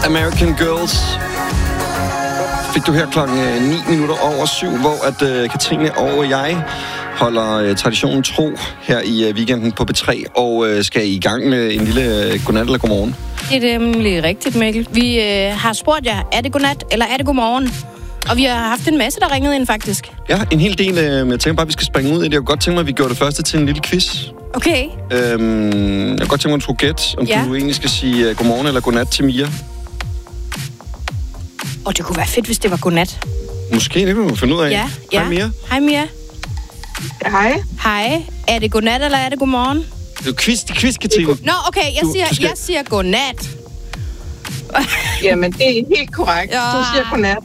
American Girls fik du her klokken 7:09, hvor at Katrine og jeg holder traditionen tro her i weekenden på B3 og skal i gang med en lille godnat eller godmorgen. Det er nemlig rigtigt, Mikkel. Vi har spurgt jer, er det godnat eller er det godmorgen? Og vi har haft en masse, der ringede ind, faktisk. Ja, en hel del. Jeg tænker bare, at vi skal springe ud i det. Jeg kunne godt tænke mig, at vi gjorde det første til en lille quiz. Okay. Jeg kunne godt tænke mig, at du skulle gætte, om du egentlig skal sige godmorgen eller godnat til Mia. Og det kunne være fedt, hvis det var godnat. Måske, det kunne du finde ud af. Ja. Hej Mia. Hej Mia. Hej. Hej. Er det godnat eller er det godmorgen? Det er quiz, Katrine. Nå, okay. Jeg siger godnat. Jamen, det er helt korrekt. Ja. Du siger godnat.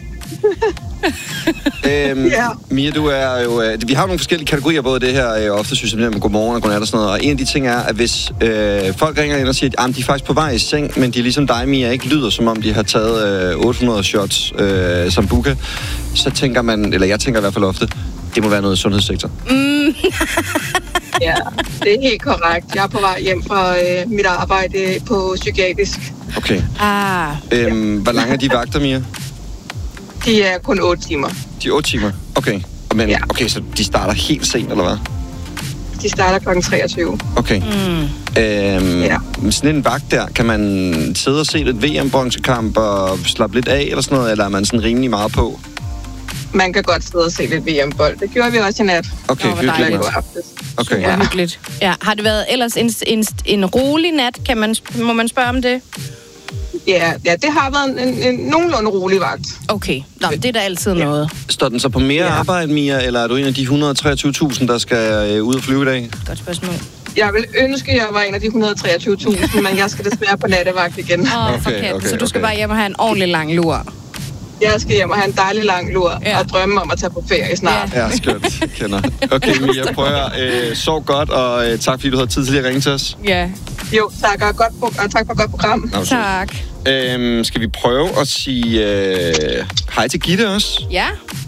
Mia, du er jo... vi har nogle forskellige kategorier, både det her ofte synes jeg med godmorgen og godnat og sådan noget. Og en af de ting er, at hvis folk ringer ind og siger, at de er faktisk på vej i seng, men de ligesom dig, Mia, ikke lyder, som om de har taget 800 shots sambuca, så tænker man, eller jeg tænker i hvert fald ofte, det må være noget i sundhedssektor. Ja, det er helt korrekt. Jeg er på vej hjem fra mit arbejde på psykiatrisk. Okay. Hvor lange er de vagter, Mia? De er kun 8 timer. De er 8 timer? Okay. Men okay, så de starter helt sent, eller hvad? De starter kl. 23. Okay. Sådan en vagt der, kan man sidde og se lidt VM-bronzekamp og slappe lidt af, eller sådan noget, eller er man sådan rimelig meget på? Man kan godt sidde og se lidt VM-bold. Det gjorde vi også i nat. Okay, hyggeligt. Okay. Ja, hyggeligt. Ja, har det været ellers en rolig nat? Må man spørge om det? Ja, det har været en nogenlunde rolig vagt. Okay, det er da altid noget. Står den så på mere arbejde, Mia, eller er du en af de 123.000, der skal ud og flyve i dag? Godt spørgsmål. Jeg vil ønske, at jeg var en af de 123.000, men jeg skal desværre på nattevagt igen. Okay. Så du skal bare hjem og have en ordentlig lang lur. Jeg skal hjem og have en dejlig lang lur og drømme om at tage på ferie snart. Ja, skønt. Kender. Okay, Mia, prøv at sov godt, og tak fordi du havde tid til at ringe til os. Ja. Jo, tak for et godt program. Tak. Skal vi prøve at sige hej til Gitte også? Ja.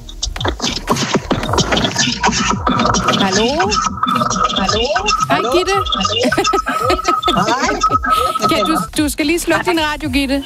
Hallo? Hej, Gitte. Hej. Du skal lige slukke din radio, Gitte.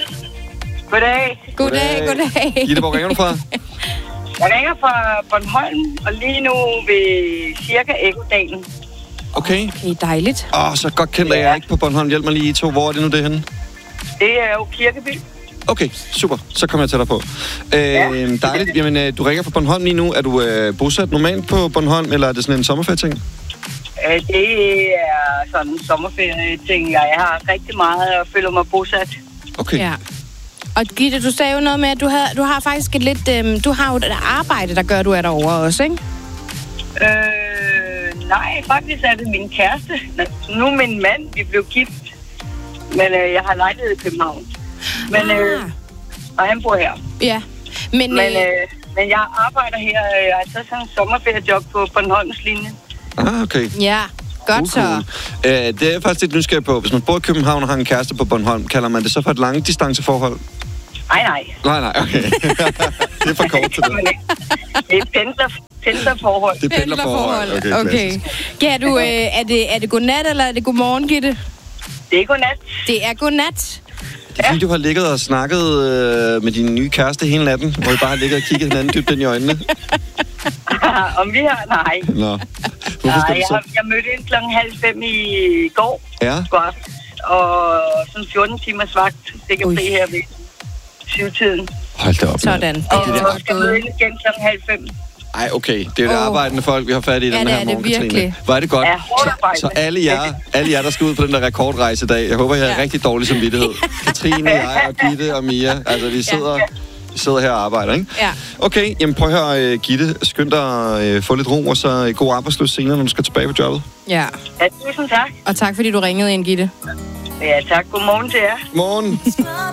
Goddag. Gitte, hvor ringer du fra? Jeg ringer fra Bornholm, og lige nu ved cirka Ekkodalen. Okay, dejligt. Så godt kendt jeg ikke på Bornholm. Hjælp mig lige, I to. Hvor er det nu, det er henne? Det er jo Kirkeby. Okay, super. Så kommer jeg til dig på. Dejligt. Jamen, du ringer fra Bornholm lige nu. Er du bosat normalt på Bornholm, eller er det sådan en sommerferie-ting? Det er sådan en sommerferie-ting. Jeg har rigtig meget at føle mig bosat. Okay. Ja. Og Gitte, du sagde jo noget med, at du har faktisk et lidt... du har jo et arbejde, der gør, du er derovre også, ikke? Nej, faktisk er det min kæreste. Nu er min mand, vi blev gift. Men jeg har lejlighed i København. Men, og han bor her. Ja. Men jeg arbejder her. Jeg har taget sådan en sommerferiejob på Bornholms linje. Okay. Ja, godt så. Det er jeg faktisk lidt nysgerrig på. Hvis man bor i København og har en kæreste på Bornholm, kalder man det så for et langdistanceforhold? Nej, okay. Det er for kort til det. Det er pendlerforhold. Det er pendlerforhold. Okay. Ja, er det godnat, eller er det godmorgen, Gitte? Det er godnat. Det er godnat. Det er fordi, du har ligget og snakket med din nye kæreste hele natten, hvor I bare har ligget og kigget hinanden dybt ind i øjnene. Om vi har? Nej. Nå. Jeg mødte ind 4:30 i går. Ja. Og sådan 14 timers vagt. Det kan blive her ved 7-tiden. Hold da op. Sådan. Og jeg skal møde ind igen 4:30. Ej, okay. Det er det arbejdende folk, vi har fat i den her morgen, Katrine. Hvor er det godt. Så alle jer, der skal ud på den der rekordrejse i dag, jeg håber, jeg har rigtig dårlig samvittighed. Katrine, jeg og Gitte og Mia. Altså, vi sidder her og arbejder, ikke? Ja. Okay, jamen prøv at høre, Gitte. Skynd dig at få lidt ro, og så god arbejdsløs senere, når du skal tilbage på jobbet. Ja. Tusind tak. Og tak, fordi du ringede ind, Gitte. Ja, tak. Godmorgen til jer. Morgen.